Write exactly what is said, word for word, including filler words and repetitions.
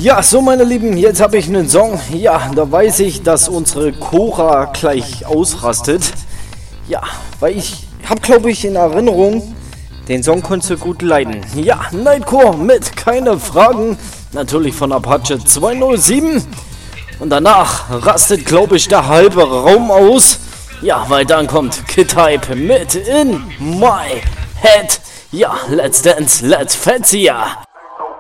Ja, so meine Lieben, jetzt habe ich einen Song. Ja, da weiß ich, dass unsere Cora gleich ausrastet. Ja, weil ich habe, glaube ich, in Erinnerung, den Song konntest du gut leiden. Ja, Nightcore mit keine Fragen. Natürlich von Apache zweihundertsieben. Und danach rastet, glaube ich, der halbe Raum aus. Ja, weil dann kommt Kid-Hype mit In My Head. Ja, let's dance, let's fancy, ja.